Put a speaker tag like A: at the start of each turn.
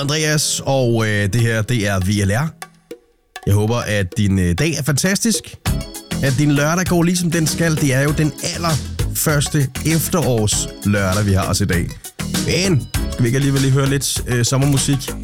A: Andreas, og det her, det er VLR. Jeg håber, at din dag er fantastisk. At din lørdag går ligesom den skal. Det er jo den allerførste efterårs lørdag, vi har os i dag. Men skal vi ikke alligevel lige høre lidt sommermusik